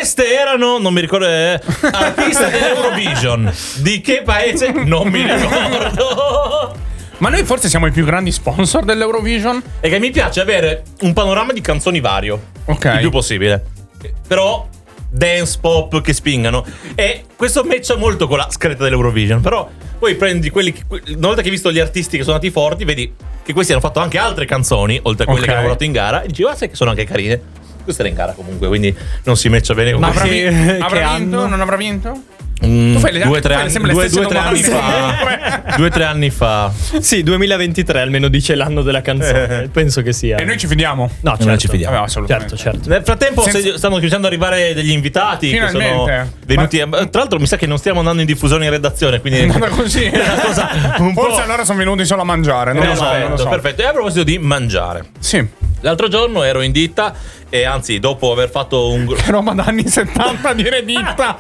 queste erano, non mi ricordo, artiste dell'Eurovision. Di che paese? Non mi ricordo. Ma noi forse siamo i più grandi sponsor dell'Eurovision? E che mi piace avere un panorama di canzoni vario. Ok. Il più possibile. Però dance pop che spingano. E questo matcha molto con la scaletta dell'Eurovision. Però poi prendi quelli che, una volta che hai visto gli artisti che sono andati forti, vedi che questi hanno fatto anche altre canzoni oltre a quelle che hanno lavorato in gara. E dici, sai che sono anche carine. Questa era in gara comunque, quindi non si matcha bene con Ma questi. avrà vinto? Non avrà vinto? Tu fai le- due o tre fai sempre le stesse anni domande. fa. 2 o 3 anni fa. Sì, 2023 almeno dice l'anno della canzone. Penso che sia. E noi ci fidiamo? No, certo. Noi ci fidiamo. Certo, certo. Nel frattempo Senza- stanno cominciando ad arrivare degli invitati che sono Finalmente. venuti. Tra l'altro mi sa che non stiamo andando in diffusione in redazione, quindi È andata così. è una cosa un Forse po'. allora sono venuti solo a mangiare. Non lo so, non lo so. Perfetto. E a proposito di mangiare, Sì. l'altro giorno ero in ditta e anzi dopo aver fatto un Che roba da anni 70 dire ditta.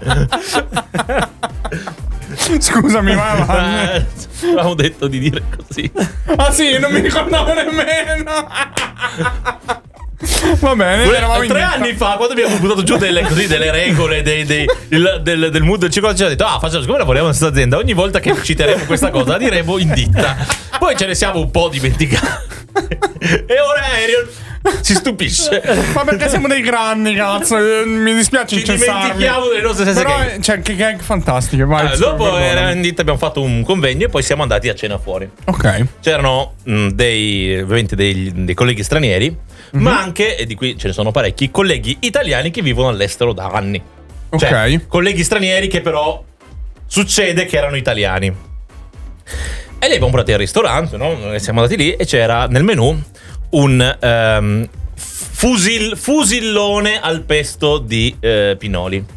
Scusami, ma avevamo detto di dire così. ah sì, non mi ricordavo nemmeno. Va bene, eravamo in 3 ditta. anni fa, quando abbiamo buttato giù delle regole del mood del ciclo, ci ha detto: facciamo, siccome lavoriamo nella stessa azienda, ogni volta che citeremo questa cosa la diremo in ditta. Poi ce ne siamo un po' dimenticati. E ora Ariel si stupisce. Ma perché siamo dei grandi, cazzo? Mi dispiace Ci incensarmi. dimentichiamo delle nostre stesse Però gag. cioè, che gag fantastiche. Vai, Dopo perdonami. era in ditta, abbiamo fatto un convegno e poi siamo andati a cena fuori. Ok. C'erano ovviamente dei colleghi stranieri, ma anche, e di qui ce ne sono parecchi, colleghi italiani che vivono all'estero da anni. Cioè, Ok. colleghi stranieri che però succede che erano italiani. E li abbiamo portati al ristorante, no? Noi siamo andati lì e c'era nel menù un fusillone al pesto di pinoli.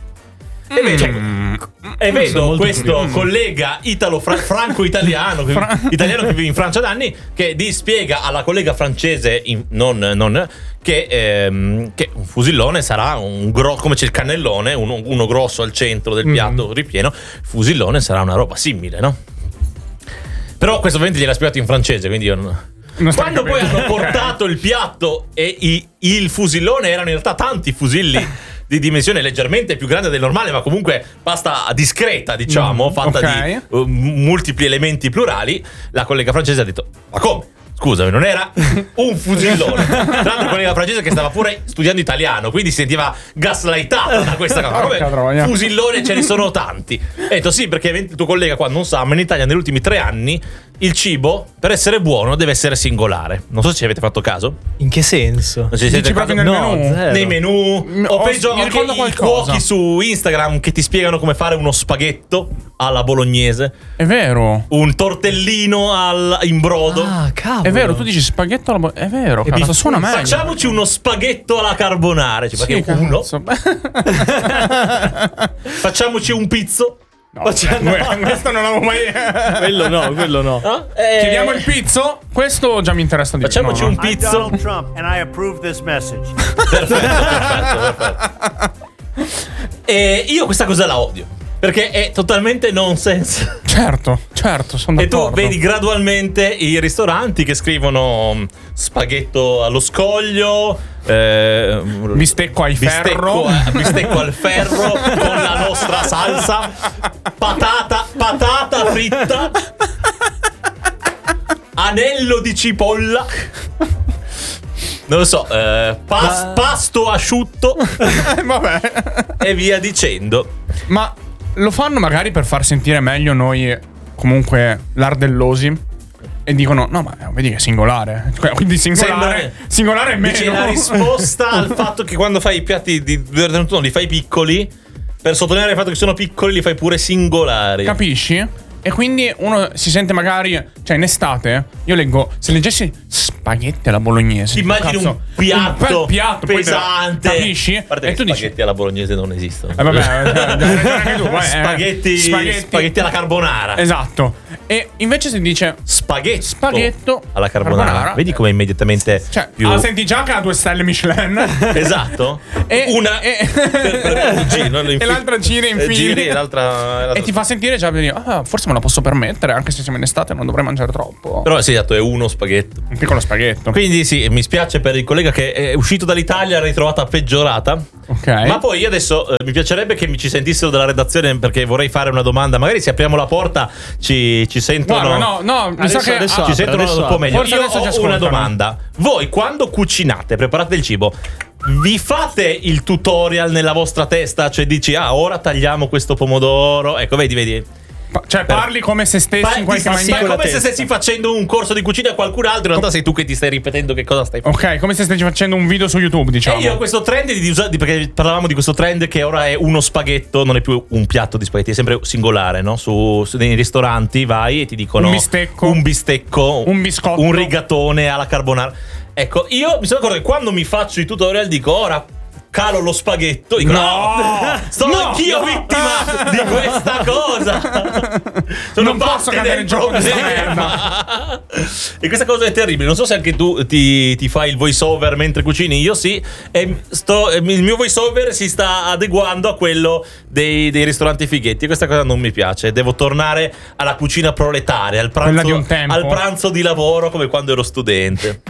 E vedo questo collega franco-italiano italiano che vive in Francia da anni che spiega alla collega francese che un fusillone sarà come c'è il cannellone, uno grosso al centro del piatto ripieno, il fusillone sarà una roba simile, no? Però questo ovviamente gliel'ha spiegato in francese, quindi io non quando poi hanno portato il piatto e il fusillone erano in realtà tanti fusilli di dimensione leggermente più grande del normale, ma comunque pasta discreta, diciamo, fatta di multipli elementi plurali, la collega francese ha detto: ma come? Scusami, non era un fusillone. Tra l'altro collega francese che stava pure studiando italiano, quindi si sentiva gaslightata da questa cosa. Come fusillone ce ne sono tanti. E ho detto sì, perché il tuo collega qua non sa, ma in Italia negli ultimi 3 anni il cibo, per essere buono, deve essere singolare. Non so se ci avete fatto caso. In che senso? Non ci siete proprio caso? nel menù? Zero. Nei menù o peggio mi anche ricordo i qualcosa. cuochi su Instagram che ti spiegano come fare uno spaghetto alla bolognese, È vero. un tortellino in brodo. Ah, cavolo. È vero, tu dici spaghetto alla è vero, cazzo, suona meglio. Facciamoci uno spaghetto alla carbonara, Sì, perché uno. cazzo. Facciamoci un pizzo. No, questo non l'avevo mai. Quello no. No? Chiediamo il pizzo? Questo già mi interessa di più. Facciamoci un I'm pizzo. Donald Trump and I approve this message. Perfetto. E io questa cosa la odio, perché è totalmente nonsense. Certo, sono E tu d'accordo. vedi gradualmente i ristoranti che scrivono spaghetto allo scoglio, Bistecco al ferro. bistecco al ferro con la nostra salsa, patata fritta, anello di cipolla, non lo so, pasto asciutto Vabbè. e via dicendo. Ma lo fanno magari per far sentire meglio noi, comunque, lardellosi. E dicono: no, ma vedi che è singolare. Quindi singolare è meno. Dice la risposta al fatto che quando fai i piatti di verdura li fai piccoli, per sottolineare il fatto che sono piccoli, li fai pure singolari. Capisci? E quindi uno si sente magari, cioè in estate, io leggo, se leggessi spaghetti alla bolognese, Ti immagini cazzo, un piatto, bel piatto poi pesante. capisci? A parte E che tu spaghetti dici: alla bolognese non esistono. vabbè, hai ragione anche tu, vai, spaghetti alla carbonara. Esatto. E invece si dice spaghetto alla carbonara. Vedi come immediatamente più... senti già che ha 2 stelle Michelin. Esatto. E l'altra gira in fila. E ti fa sentire già dire, forse me la posso permettere, anche se siamo in estate non dovrei mangiare troppo. Però sì, esatto, è uno spaghetto. Un piccolo spaghetto. Quindi sì, mi spiace per il collega che è uscito dall'Italia, l'ha ritrovata peggiorata. Ok. Ma poi io adesso mi piacerebbe che mi ci sentissero dalla redazione, perché vorrei fare una domanda. Magari se apriamo la porta ci sentono. No, mi sa che adesso ci sentono un po' meglio. Forse Io adesso ci ho ascoltano. una domanda. Voi quando cucinate, preparate il cibo, vi fate il tutorial nella vostra testa? Cioè dici, ora tagliamo questo pomodoro. Ecco, vedi. Cioè parli come se stessi in qualche maniera. Ma come se stessi facendo un corso di cucina a qualcun altro. In realtà sei tu che ti stai ripetendo che cosa stai facendo. Ok, come se stessi facendo un video su YouTube, diciamo. E io ho questo trend perché parlavamo di questo trend che ora è uno spaghetto, non è più un piatto di spaghetti, è sempre singolare, no? Nei ristoranti vai e ti dicono un bistecco, un biscotto, un rigatone alla carbonara. Ecco, io mi sono accorto che quando mi faccio i tutorial dico ora calo lo spaghetto, dico sono anch'io vittima di questa cosa. Non posso cadere in gioco di questa merda. E questa cosa è terribile. Non so se anche tu ti fai il voice over mentre cucini. Io sì. E il mio voice over si sta adeguando a quello dei ristoranti fighetti. E questa cosa non mi piace. Devo tornare alla cucina proletaria, al pranzo, quella di un tempo. al pranzo di lavoro, come quando ero studente.